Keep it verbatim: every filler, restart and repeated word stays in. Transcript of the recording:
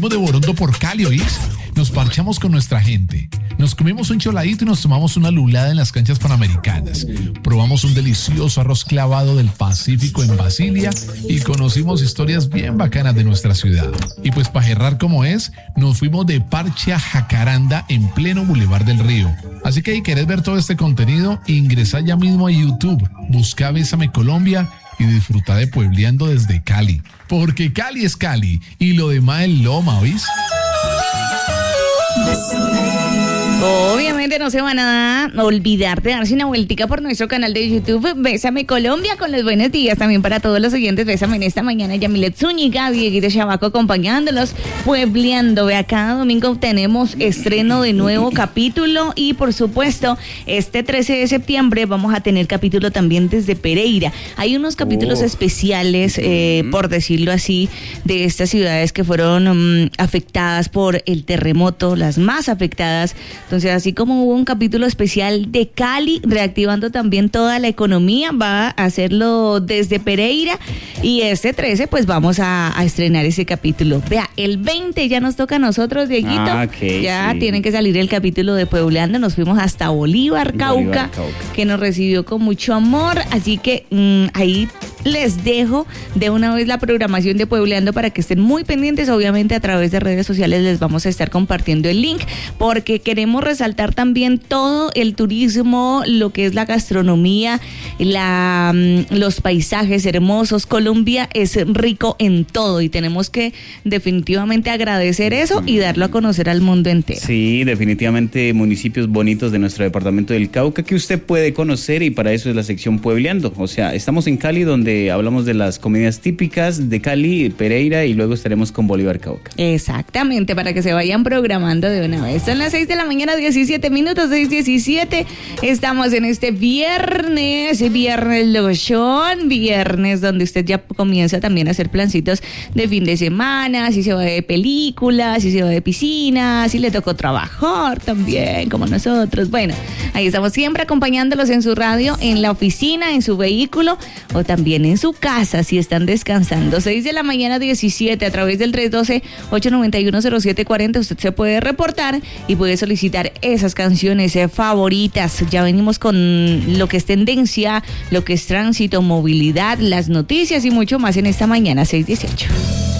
fuimos de Borondo por Cali, ¿oís? Nos parchamos con nuestra gente. Nos comimos un choladito y nos tomamos una lulada en las canchas panamericanas. Probamos un delicioso arroz clavado del Pacífico en Basilia y conocimos historias bien bacanas de nuestra ciudad. Y pues para cerrar como es, nos fuimos de parche a Jacaranda en pleno Boulevard del Río. Así que si querés ver todo este contenido, ingresa ya mismo a YouTube, busca Bésame Colombia y disfruta de Puebleando desde Cali. Porque Cali es Cali y lo demás es Loma, ¿oís? Obviamente no se van a olvidar de darse una vueltica por nuestro canal de YouTube Bésame Colombia con los buenos días también para todos los oyentes. Bésame en esta mañana, Yamilet Zúñiga, Dieguito Chabaco acompañándolos, puebleando. Vea, cada domingo tenemos estreno de nuevo capítulo y por supuesto este trece de septiembre vamos a tener capítulo también desde Pereira. Hay unos capítulos oh. especiales, eh, por decirlo así, de estas ciudades que fueron um, afectadas por el terremoto, las más afectadas. Entonces, así como hubo un capítulo especial de Cali, reactivando también toda la economía, va a hacerlo desde Pereira. Y este trece, pues vamos a, a estrenar ese capítulo. Vea, el veinte ya nos toca a nosotros, Dieguito. Ah, okay, ya sí. Tiene que salir el capítulo de Puebleando. Nos fuimos hasta Bolívar, Cauca, Bolívar, Cauca, que nos recibió con mucho amor. Así que mmm, ahí les dejo de una vez la programación de Puebleando para que estén muy pendientes. Obviamente a través de redes sociales les vamos a estar compartiendo el link porque queremos resaltar también todo el turismo, lo que es la gastronomía, la, los paisajes hermosos. Colombia es rico en todo y tenemos que definitivamente agradecer eso y darlo a conocer al mundo entero. Sí, definitivamente municipios bonitos de nuestro departamento del Cauca que usted puede conocer y para eso es la sección Puebleando. O sea, estamos en Cali donde hablamos de las comidas típicas de Cali, Pereira y luego estaremos con Bolívar, Cauca. Exactamente, para que se vayan programando de una vez. Son las seis de la mañana, diecisiete minutos, seis diecisiete. Estamos en este viernes, viernes lochón, viernes donde usted ya comienza también a hacer plancitos de fin de semana, si se va de películas, si se va de piscina, si le tocó trabajar también, como nosotros. Bueno, ahí estamos siempre acompañándolos en su radio, en la oficina, en su vehículo o también en su casa si están descansando. seis de la mañana, diecisiete, a través del tres uno dos, ocho nueve uno, cero siete cuatro cero usted se puede reportar y puede solicitar esas canciones eh, favoritas. Ya venimos con lo que es tendencia, lo que es tránsito, movilidad, las noticias y mucho más en esta mañana, seis dieciocho.